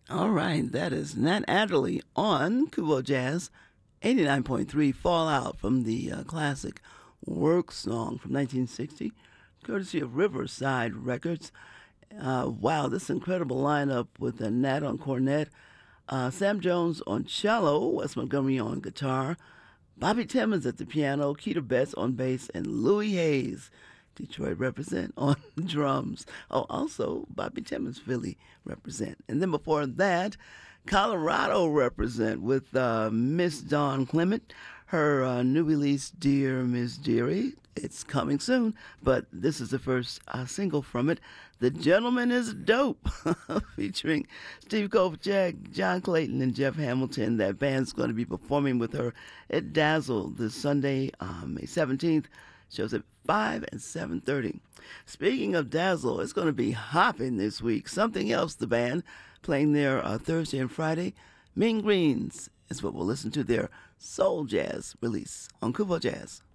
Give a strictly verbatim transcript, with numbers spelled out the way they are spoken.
All right, that is Nat Adderley on Kubo Jazz, eighty-nine point three Fallout from the uh, classic Work Song from nineteen sixty, courtesy of Riverside Records. Uh, wow, this incredible lineup with uh, Nat on cornet, uh, Sam Jones on cello, Wes Montgomery on guitar, Bobby Timmons at the piano, Keita Betts on bass, and Louis Hayes, Detroit represent, on drums. Oh, also Bobby Timmons, Philly represent. And then before that, Colorado represent with uh, Miss Dawn Clement, her uh, new release, Dear Miss Dearie. It's coming soon, but this is the first uh, single from it. The Gentleman is Dope, featuring Steve Kovacek, John Clayton, and Jeff Hamilton. That band's going to be performing with her at Dazzle this Sunday, um, May seventeenth. Shows at five and seven thirty. Speaking of Dazzle, it's going to be hopping this week. Something Else, the band, playing there uh, Thursday and Friday. Mean Greens is what we'll listen to their soul jazz release on Kubo Jazz.